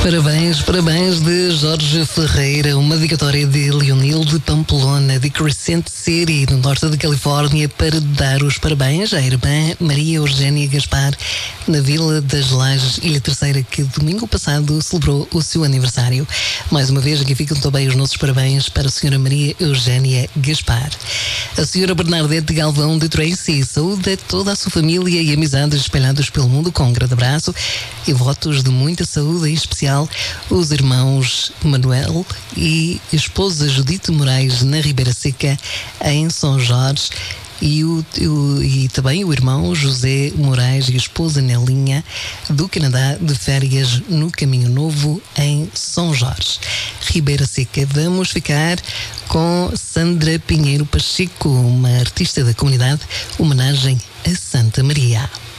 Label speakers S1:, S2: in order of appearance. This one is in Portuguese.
S1: Parabéns de Jorge Ferreira, uma dedicatória de Leonil de Pamplona, de Crescent City, no norte da Califórnia, para dar os parabéns à irmã Maria Eugénia Gaspar, na Vila das Lajes, Ilha Terceira, que domingo passado celebrou o seu aniversário. Mais uma vez, aqui ficam também os nossos parabéns para a senhora Maria Eugénia Gaspar. A senhora Bernadette Galvão de Tracy saúde toda a sua família e amizades espalhados pelo mundo com um grande abraço e votos de muita saúde, em especial os irmãos Manuel e a esposa Judite Moraes na Ribeira Seca, em São Jorge, e também o irmão José Moraes e a esposa Nelinha do Canadá, de férias no Caminho Novo, em São Jorge. Ribeira Seca. Vamos ficar com Sandra Pinheiro Pacheco, uma artista da comunidade, homenagem a Santa Maria.